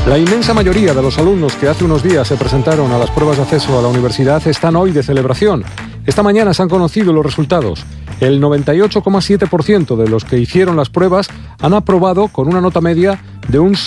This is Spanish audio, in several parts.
La inmensa mayoría de los alumnos que hace unos días se presentaron a las pruebas de acceso a la universidad están hoy de celebración. Esta mañana se han conocido los resultados. El 98,7% de los que hicieron las pruebas han aprobado con una nota media de un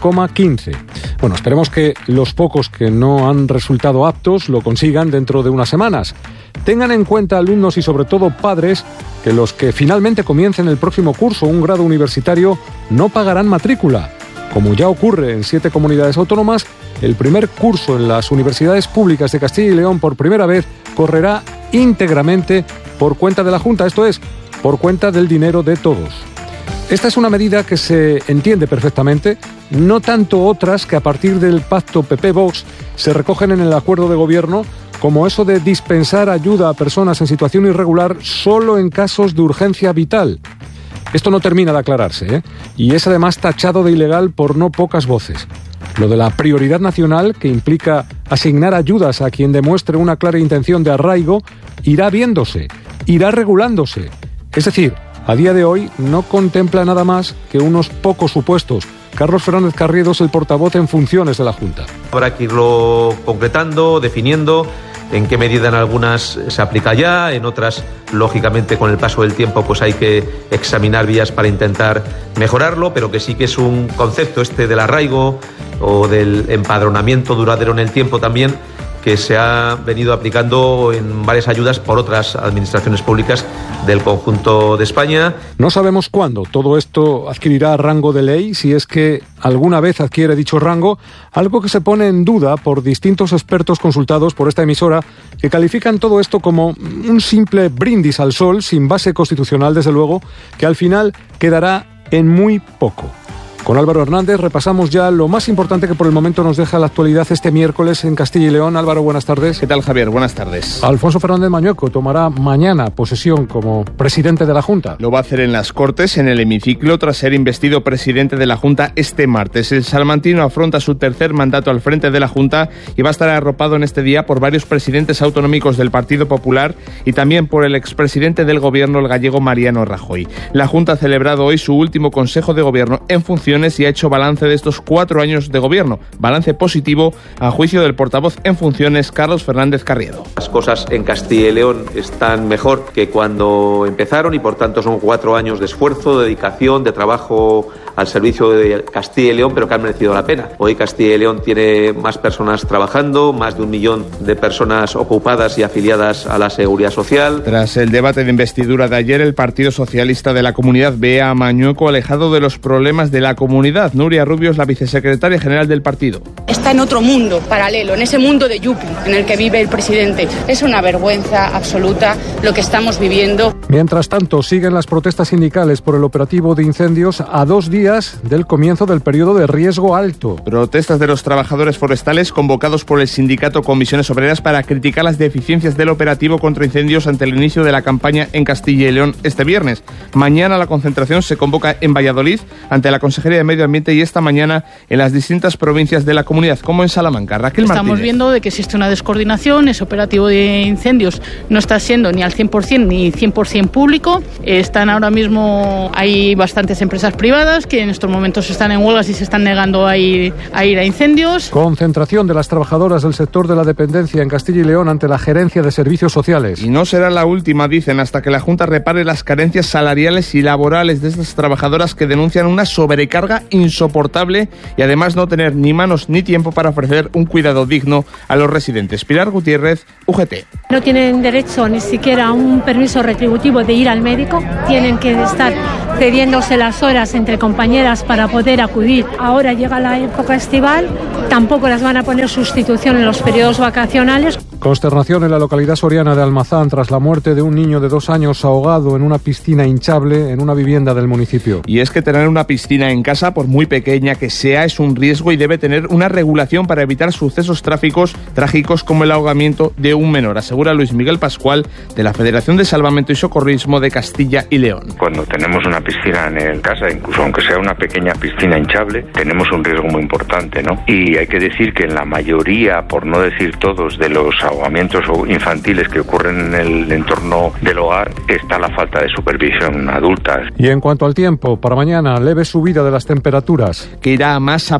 7,15. Bueno, esperemos que los pocos que no han resultado aptos lo consigan dentro de unas semanas. Tengan en cuenta, alumnos y sobre todo padres, que los que finalmente comiencen el próximo curso un grado universitario no pagarán matrícula. Como ya ocurre en 7 comunidades autónomas, el primer curso en las universidades públicas de Castilla y León por primera vez correrá íntegramente por cuenta de la Junta, esto es, por cuenta del dinero de todos. Esta es una medida que se entiende perfectamente, no tanto otras que a partir del pacto PP-Vox se recogen en el acuerdo de gobierno, como eso de dispensar ayuda a personas en situación irregular solo en casos de urgencia vital. Esto no termina de aclararse, y es además tachado de ilegal por no pocas voces. Lo de la prioridad nacional, que implica asignar ayudas a quien demuestre una clara intención de arraigo, irá viéndose, irá regulándose. Es decir, a día de hoy no contempla nada más que unos pocos supuestos. Carlos Fernández Carriedo es el portavoz en funciones de la Junta. Habrá que irlo concretando, definiendo en qué medida en algunas se aplica ya, en otras, lógicamente, con el paso del tiempo, pues hay que examinar vías para intentar mejorarlo, pero que sí que es un concepto este del arraigo o del empadronamiento duradero en el tiempo también, que se ha venido aplicando en varias ayudas por otras administraciones públicas del conjunto de España. No sabemos cuándo todo esto adquirirá rango de ley, si es que alguna vez adquiere dicho rango, algo que se pone en duda por distintos expertos consultados por esta emisora, que califican todo esto como un simple brindis al sol, sin base constitucional desde luego, que al final quedará en muy poco. Con Álvaro Hernández repasamos ya lo más importante que por el momento nos deja la actualidad este miércoles en Castilla y León. Álvaro, buenas tardes. ¿Qué tal, Javier? Buenas tardes. Alfonso Fernández Mañueco tomará mañana posesión como presidente de la Junta. Lo va a hacer en las Cortes, en el hemiciclo, tras ser investido presidente de la Junta este martes. El salmantino afronta su tercer mandato al frente de la Junta y va a estar arropado en este día por varios presidentes autonómicos del Partido Popular y también por el expresidente del Gobierno, el gallego Mariano Rajoy. La Junta ha celebrado hoy su último Consejo de Gobierno en funciones y ha hecho balance de estos 4 años de gobierno. Balance positivo a juicio del portavoz en funciones, Carlos Fernández Carriedo. Las cosas en Castilla y León están mejor que cuando empezaron y por tanto son 4 años de esfuerzo, de dedicación, de trabajo al servicio de Castilla y León, pero que han merecido la pena. Hoy Castilla y León tiene más personas trabajando, más de 1 millón de personas ocupadas y afiliadas a la Seguridad Social. Tras el debate de investidura de ayer, el Partido Socialista de la Comunidad ve a Mañueco alejado de los problemas de la comunidad. Nuria Rubio es la vicesecretaria general del partido. Está en otro mundo paralelo, en ese mundo de Yupi en el que vive el presidente. Es una vergüenza absoluta lo que estamos viviendo. Mientras tanto, siguen las protestas sindicales por el operativo de incendios a 2 días del comienzo del periodo de riesgo alto. Protestas de los trabajadores forestales convocados por el sindicato Comisiones Obreras para criticar las deficiencias del operativo contra incendios ante el inicio de la campaña en Castilla y León este viernes. Mañana la concentración se convoca en Valladolid ante la Consejería de Medio Ambiente y esta mañana en las distintas provincias de la comunidad, como en Salamanca. Raquel Martínez. Estamos viendo de que existe una descoordinación, ese operativo de incendios no está siendo ni al 100% ni 100% público. Están ahora mismo, hay bastantes empresas privadas que en estos momentos están en huelgas y se están negando a ir a incendios. Concentración de las trabajadoras del sector de la dependencia en Castilla y León ante la Gerencia de Servicios Sociales. Y no será la última, dicen, hasta que la Junta repare las carencias salariales y laborales de estas trabajadoras que denuncian una sobrecarga insoportable y además no tener ni manos ni tiempo para ofrecer un cuidado digno a los residentes. Pilar Gutiérrez, UGT. No tienen derecho ni siquiera a un permiso retributivo de ir al médico, tienen que estar cediéndose las horas entre compañeras para poder acudir. Ahora llega la época estival, tampoco las van a poner sustitución en los periodos vacacionales. Consternación en la localidad soriana de Almazán tras la muerte de un niño de 2 años ahogado en una piscina hinchable en una vivienda del municipio. Y es que tener una piscina en casa, por muy pequeña que sea, es un riesgo y debe tener una regulación para evitar sucesos trágicos como el ahogamiento de un menor, asegura Luis Miguel Pascual de la Federación de Salvamento y Socorrismo de Castilla y León. Cuando tenemos una piscina en casa, incluso aunque sea una pequeña piscina hinchable, tenemos un riesgo muy importante, ¿no? Y hay que decir que en la mayoría, por no decir todos, de los ahogamientos infantiles que ocurren en el entorno del hogar, está la falta de supervisión adulta. Y en cuanto al tiempo, para mañana, leve subida de las temperaturas. Que irá a más